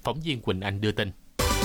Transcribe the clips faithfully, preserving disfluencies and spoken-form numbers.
phóng viên Quỳnh Anh đưa tin.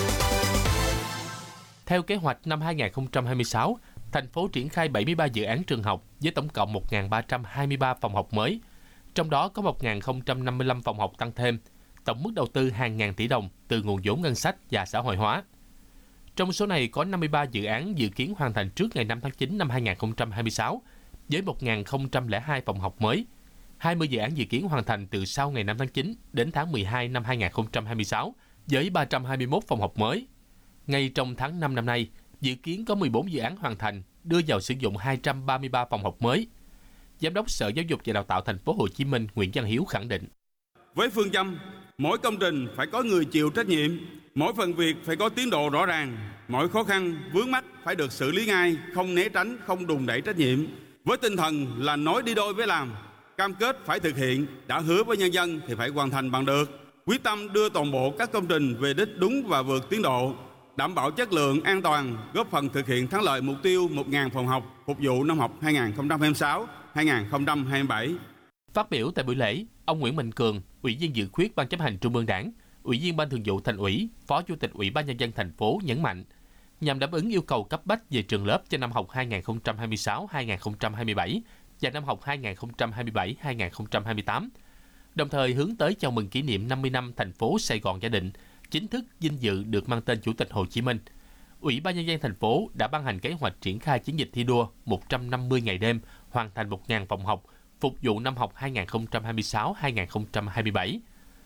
Theo kế hoạch năm hai không hai sáu, thành phố triển khai bảy mươi ba dự án trường học với tổng cộng một nghìn ba trăm hai mươi ba phòng học mới, trong đó có một nghìn không trăm năm mươi lăm phòng học tăng thêm, tổng mức đầu tư hàng ngàn tỷ đồng từ nguồn vốn ngân sách và xã hội hóa. Trong số này có năm mươi ba dự án dự kiến hoàn thành trước ngày năm tháng chín năm hai không hai sáu với một nghìn không trăm lẻ hai phòng học mới, hai mươi dự án dự kiến hoàn thành từ sau ngày năm tháng chín đến tháng mười hai năm hai không hai sáu với ba trăm hai mươi mốt phòng học mới. Ngay trong tháng năm năm nay, dự kiến có mười bốn dự án hoàn thành, đưa vào sử dụng hai trăm ba mươi ba phòng học mới. Giám đốc Sở Giáo dục và Đào tạo Thành phố Hồ Chí Minh Nguyễn Văn Hiếu khẳng định: Với phương châm mỗi công trình phải có người chịu trách nhiệm, mỗi phần việc phải có tiến độ rõ ràng, mọi khó khăn vướng mắc phải được xử lý ngay, không né tránh, không đùn đẩy trách nhiệm. Với tinh thần là nói đi đôi với làm, cam kết phải thực hiện, đã hứa với nhân dân thì phải hoàn thành bằng được. Quyết tâm đưa toàn bộ các công trình về đích đúng và vượt tiến độ, đảm bảo chất lượng, an toàn, góp phần thực hiện thắng lợi mục tiêu một nghìn phòng học phục vụ năm học hai không hai sáu hai không hai bảy. Phát biểu tại buổi lễ, ông Nguyễn Mạnh Cường, Ủy viên dự khuyết Ban chấp hành Trung ương Đảng, Ủy viên Ban Thường vụ Thành ủy, Phó Chủ tịch Ủy ban Nhân dân thành phố nhấn mạnh, nhằm đáp ứng yêu cầu cấp bách về trường lớp cho năm học hai không hai sáu hai không hai bảy và năm học hai không hai bảy hai không hai tám, đồng thời hướng tới chào mừng kỷ niệm năm mươi năm thành phố Sài Gòn Gia Định chính thức vinh dự được mang tên Chủ tịch Hồ Chí Minh. Ủy ban Nhân dân thành phố đã ban hành kế hoạch triển khai chiến dịch thi đua một trăm năm mươi ngày đêm hoàn thành một nghìn phòng học phục vụ năm học hai không hai sáu hai không hai bảy.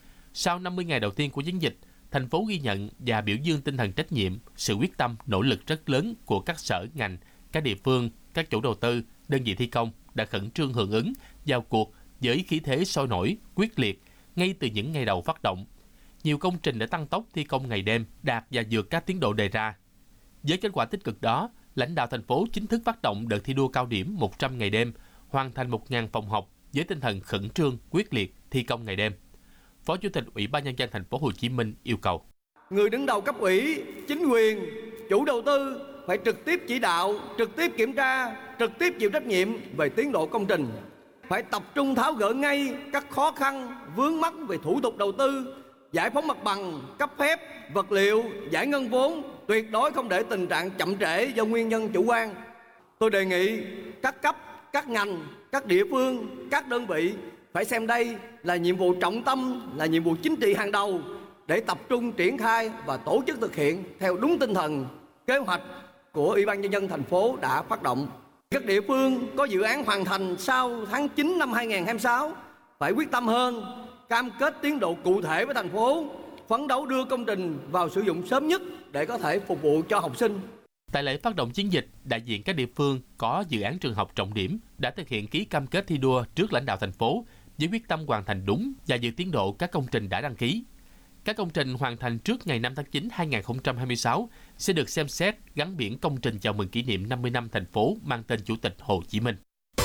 Sau năm mươi ngày đầu tiên của chiến dịch, thành phố ghi nhận và biểu dương tinh thần trách nhiệm, sự quyết tâm, nỗ lực rất lớn của các sở, ngành, các địa phương, các chủ đầu tư, đơn vị thi công đã khẩn trương hưởng ứng, vào cuộc với khí thế sôi nổi, quyết liệt ngay từ những ngày đầu phát động. Nhiều công trình đã tăng tốc thi công ngày đêm, đạt và vượt các tiến độ đề ra. Với kết quả tích cực đó, lãnh đạo thành phố chính thức phát động đợt thi đua cao điểm một trăm ngày đêm, hoàn thành một nghìn phòng học với tinh thần khẩn trương, quyết liệt, thi công ngày đêm. Phó Chủ tịch Ủy ban Nhân dân thành phố Hồ Chí Minh yêu cầu người đứng đầu cấp ủy, chính quyền, chủ đầu tư phải trực tiếp chỉ đạo, trực tiếp kiểm tra, trực tiếp chịu trách nhiệm về tiến độ công trình, phải tập trung tháo gỡ ngay các khó khăn, vướng mắc về thủ tục đầu tư, giải phóng mặt bằng, cấp phép, vật liệu, giải ngân vốn, tuyệt đối không để tình trạng chậm trễ do nguyên nhân chủ quan. Tôi đề nghị các cấp, các ngành, các địa phương, các đơn vị phải xem đây là nhiệm vụ trọng tâm, là nhiệm vụ chính trị hàng đầu để tập trung triển khai và tổ chức thực hiện theo đúng tinh thần kế hoạch của Ủy ban Nhân dân thành phố đã phát động. Các địa phương có dự án hoàn thành sau tháng chín năm hai không hai sáu phải quyết tâm hơn, cam kết tiến độ cụ thể với thành phố, phấn đấu đưa công trình vào sử dụng sớm nhất để có thể phục vụ cho học sinh. Tại lễ phát động chiến dịch, đại diện các địa phương có dự án trường học trọng điểm đã thực hiện ký cam kết thi đua trước lãnh đạo thành phố với quyết tâm hoàn thành đúng và vượt tiến độ các công trình đã đăng ký. Các công trình hoàn thành trước ngày năm tháng chín năm hai không hai sáu sẽ được xem xét gắn biển công trình chào mừng kỷ niệm năm mươi năm thành phố mang tên Chủ tịch Hồ Chí Minh.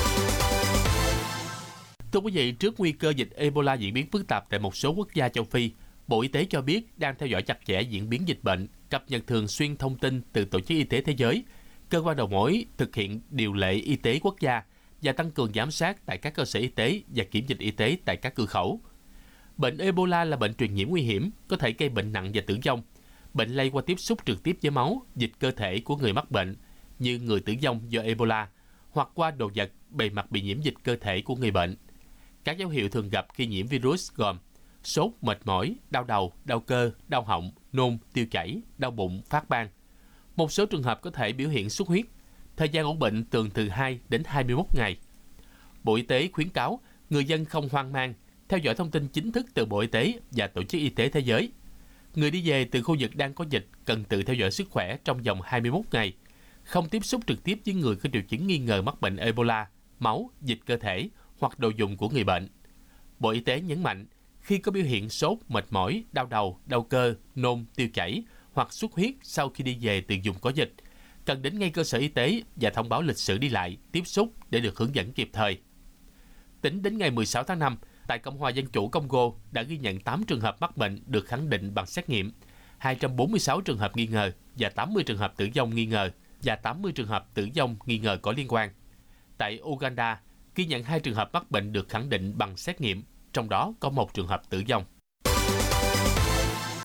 Thưa quý vị, trước nguy cơ dịch Ebola diễn biến phức tạp tại một số quốc gia châu Phi, Bộ Y tế cho biết đang theo dõi chặt chẽ diễn biến dịch bệnh, cập nhật thường xuyên thông tin từ Tổ chức Y tế Thế giới, cơ quan đầu mối thực hiện điều lệ y tế quốc gia và tăng cường giám sát tại các cơ sở y tế và kiểm dịch y tế tại các cửa khẩu. Bệnh Ebola là bệnh truyền nhiễm nguy hiểm, có thể gây bệnh nặng và tử vong. Bệnh lây qua tiếp xúc trực tiếp với máu, dịch cơ thể của người mắc bệnh, như người tử vong do Ebola, hoặc qua đồ vật, bề mặt bị nhiễm dịch cơ thể của người bệnh. Các dấu hiệu thường gặp khi nhiễm virus gồm sốt, mệt mỏi, đau đầu, đau cơ, đau họng, nôn, tiêu chảy, đau bụng, phát ban. Một số trường hợp có thể biểu hiện xuất huyết. Thời gian ổn bệnh thường từ hai đến hai mươi mốt ngày. Bộ Y tế khuyến cáo người dân không hoang mang, theo dõi thông tin chính thức từ Bộ Y tế và Tổ chức Y tế Thế giới. Người đi về từ khu vực đang có dịch cần tự theo dõi sức khỏe trong vòng hai mươi mốt ngày, không tiếp xúc trực tiếp với người có triệu chứng nghi ngờ mắc bệnh Ebola, máu, dịch cơ thể hoặc đồ dùng của người bệnh. Bộ Y tế nhấn mạnh, khi có biểu hiện sốt, mệt mỏi, đau đầu, đau cơ, nôn, tiêu chảy hoặc xuất huyết sau khi đi về từ vùng có dịch, cần đến ngay cơ sở y tế và thông báo lịch sử đi lại, tiếp xúc để được hướng dẫn kịp thời. Tính đến ngày mười sáu tháng năm, tại Cộng hòa Dân chủ Congo đã ghi nhận tám trường hợp mắc bệnh được khẳng định bằng xét nghiệm, hai trăm bốn mươi sáu trường hợp nghi ngờ và tám mươi trường hợp tử vong nghi ngờ và tám mươi trường hợp tử vong nghi ngờ có liên quan. Tại Uganda, ghi nhận hai trường hợp mắc bệnh được khẳng định bằng xét nghiệm, trong đó có một trường hợp tử vong.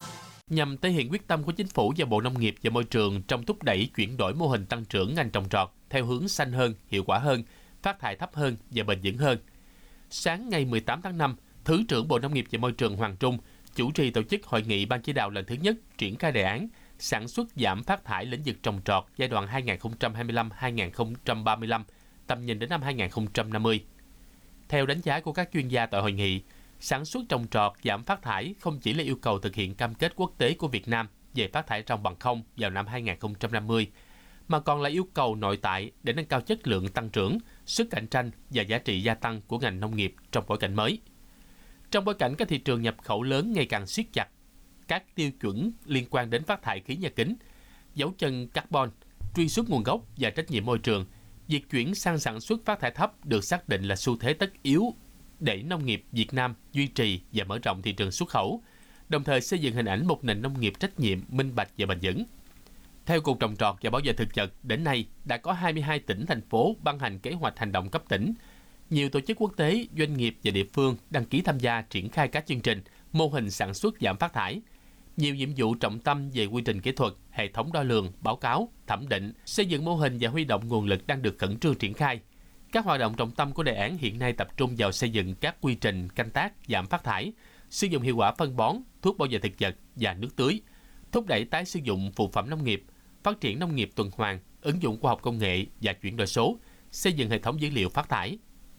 Nhằm thể hiện quyết tâm của Chính phủ và Bộ Nông nghiệp và Môi trường trong thúc đẩy chuyển đổi mô hình tăng trưởng ngành trồng trọt theo hướng xanh hơn, hiệu quả hơn, phát thải thấp hơn và bền vững hơn. Sáng ngày mười tám tháng năm, Thứ trưởng Bộ Nông nghiệp và Môi trường Hoàng Trung chủ trì tổ chức hội nghị ban chỉ đạo lần thứ nhất triển khai đề án sản xuất giảm phát thải lĩnh vực trồng trọt giai đoạn hai nghìn không trăm hai mươi lăm đến hai nghìn không trăm ba mươi lăm, tầm nhìn đến năm hai nghìn không trăm năm mươi. Theo đánh giá của các chuyên gia tại hội nghị, sản xuất trồng trọt giảm phát thải không chỉ là yêu cầu thực hiện cam kết quốc tế của Việt Nam về phát thải ròng bằng không vào năm hai nghìn không trăm năm mươi, mà còn là yêu cầu nội tại để nâng cao chất lượng tăng trưởng, sức cạnh tranh và giá trị gia tăng của ngành nông nghiệp trong bối cảnh mới. Trong bối cảnh các thị trường nhập khẩu lớn ngày càng siết chặt, các tiêu chuẩn liên quan đến phát thải khí nhà kính, dấu chân carbon, truy xuất nguồn gốc và trách nhiệm môi trường, việc chuyển sang sản xuất phát thải thấp được xác định là xu thế tất yếu để nông nghiệp Việt Nam duy trì và mở rộng thị trường xuất khẩu, đồng thời xây dựng hình ảnh một nền nông nghiệp trách nhiệm, minh bạch và bền vững. Theo Cục Trồng trọt và Bảo vệ thực vật, đến nay đã có hai mươi hai tỉnh, thành phố ban hành kế hoạch hành động cấp tỉnh. Nhiều tổ chức quốc tế, doanh nghiệp và địa phương đăng ký tham gia triển khai các chương trình, mô hình sản xuất giảm phát thải. Nhiều nhiệm vụ trọng tâm về quy trình kỹ thuật, hệ thống đo lường, báo cáo, thẩm định, xây dựng mô hình và huy động nguồn lực đang được khẩn trương triển khai. Các hoạt động trọng tâm của đề án hiện nay tập trung vào xây dựng các quy trình canh tác giảm phát thải, sử dụng hiệu quả phân bón, thuốc bảo vệ thực vật và nước tưới, thúc đẩy tái sử dụng phụ phẩm nông nghiệp, phát triển nông nghiệp tuần hoàn, ứng dụng khoa học công nghệ và chuyển đổi số, xây dựng hệ thống dữ liệu phát thải.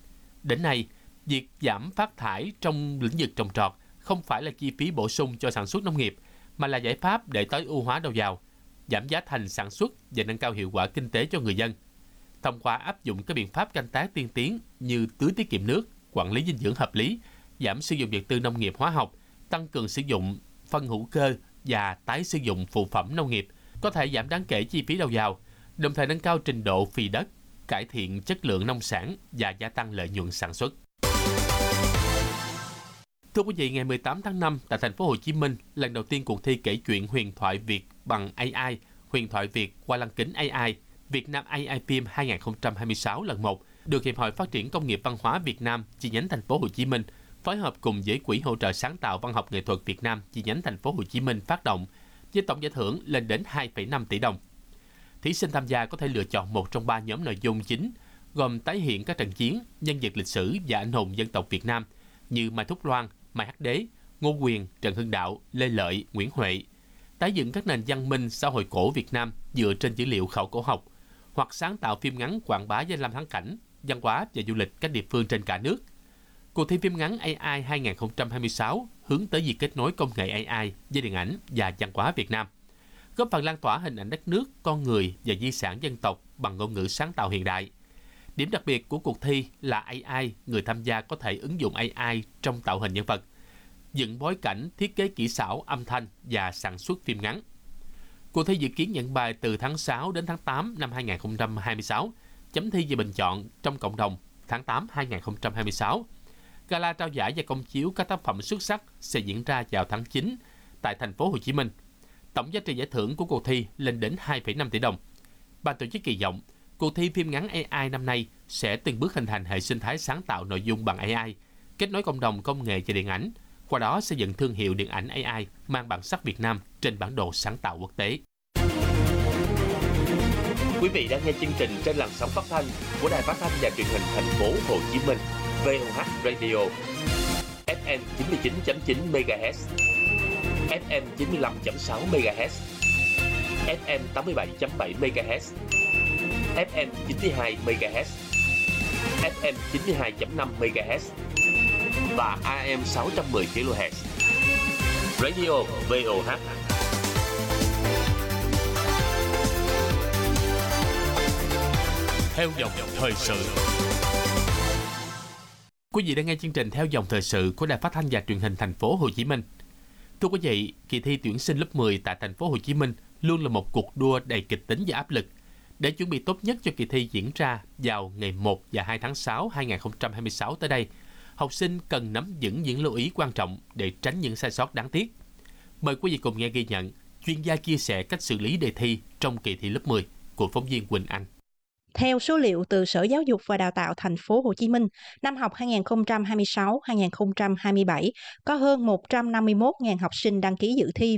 Đến nay, việc giảm phát thải trong lĩnh vực trồng trọt không phải là chi phí bổ sung cho sản xuất nông nghiệp, mà là giải pháp để tối ưu hóa đầu vào, giảm giá thành sản xuất và nâng cao hiệu quả kinh tế cho người dân. Thông qua áp dụng các biện pháp canh tác tiên tiến như tưới tiết kiệm nước, quản lý dinh dưỡng hợp lý, giảm sử dụng vật tư nông nghiệp hóa học, tăng cường sử dụng phân hữu cơ và tái sử dụng phụ phẩm nông nghiệp, có thể giảm đáng kể chi phí đầu vào, đồng thời nâng cao trình độ phì đất, cải thiện chất lượng nông sản và gia tăng lợi nhuận sản xuất. Thưa quý vị, ngày mười tám tháng năm tại thành phố Hồ Chí Minh, lần đầu tiên cuộc thi kể chuyện huyền thoại Việt bằng a i, huyền thoại Việt qua lăng kính a i, Việt Nam a i Film hai không hai sáu lần một được Hiệp hội Phát triển Công nghiệp Văn hóa Việt Nam chi nhánh thành phố Hồ Chí Minh phối hợp cùng với Quỹ hỗ trợ sáng tạo văn học nghệ thuật Việt Nam chi nhánh thành phố Hồ Chí Minh phát động, với tổng giải thưởng lên đến hai phẩy năm tỷ đồng. Thí sinh tham gia có thể lựa chọn một trong ba nhóm nội dung chính, gồm tái hiện các trận chiến, nhân vật lịch sử và anh hùng dân tộc Việt Nam như Mai Thúc Loan, Mai Hắc Đế, Ngô Quyền, Trần Hưng Đạo, Lê Lợi, Nguyễn Huệ, tái dựng các nền văn minh xã hội cổ Việt Nam dựa trên dữ liệu khảo cổ học, hoặc sáng tạo phim ngắn quảng bá danh lam thắng cảnh, văn hóa và du lịch các địa phương trên cả nước. Cuộc thi phim ngắn a i hai không hai sáu hướng tới việc kết nối công nghệ a i với điện ảnh và văn hóa Việt Nam, góp phần lan tỏa hình ảnh đất nước, con người và di sản dân tộc bằng ngôn ngữ sáng tạo hiện đại. Điểm đặc biệt của cuộc thi là a i, người tham gia có thể ứng dụng a i trong tạo hình nhân vật, dựng bối cảnh, thiết kế kỹ xảo âm thanh và sản xuất phim ngắn. Cuộc thi dự kiến nhận bài từ tháng sáu đến tháng tám năm hai không hai sáu, chấm thi và bình chọn trong cộng đồng tháng tám hai không hai sáu. Gala trao giải và công chiếu các tác phẩm xuất sắc sẽ diễn ra vào tháng chín tại thành phố Hồ Chí Minh. Tổng giá trị giải thưởng của cuộc thi lên đến hai phẩy năm tỷ đồng. Ban tổ chức kỳ vọng cuộc thi phim ngắn a i năm nay sẽ từng bước hình thành hệ sinh thái sáng tạo nội dung bằng a i, kết nối cộng đồng công nghệ và điện ảnh, qua đó xây dựng thương hiệu điện ảnh a i mang bản sắc Việt Nam trên bản đồ sáng tạo quốc tế. Quý vị đang nghe chương trình trên làn sóng phát thanh của Đài Phát thanh và Truyền hình thành phố Hồ Chí Minh, vê o hát Radio, ép em chín mươi chín chấm chín MHz, ép em chín mươi lăm chấm sáu MHz, ép em tám mươi bảy chấm bảy MHz, ép em chín mươi hai MHz, ép em chín mươi hai chấm năm MHz và a em sáu trăm mười kHz. Radio vê o hát. Theo dòng thời sự. Quý vị đang nghe chương trình Theo dòng thời sự của Đài Phát thanh và Truyền hình thành phố Hồ Chí Minh. Thưa quý vị, kỳ thi tuyển sinh lớp mười tại thành phố Hồ Chí Minh luôn là một cuộc đua đầy kịch tính và áp lực. Để chuẩn bị tốt nhất cho kỳ thi diễn ra vào ngày một và hai tháng sáu năm hai không hai sáu tới đây, học sinh cần nắm vững những lưu ý quan trọng để tránh những sai sót đáng tiếc. Mời quý vị cùng nghe ghi nhận chuyên gia chia sẻ cách xử lý đề thi trong kỳ thi lớp mười của phóng viên Quỳnh Anh. Theo số liệu từ Sở Giáo dục và Đào tạo thành phố Hồ Chí Minh, năm học hai không hai sáu hai không hai bảy có hơn một trăm năm mươi mốt nghìn học sinh đăng ký dự thi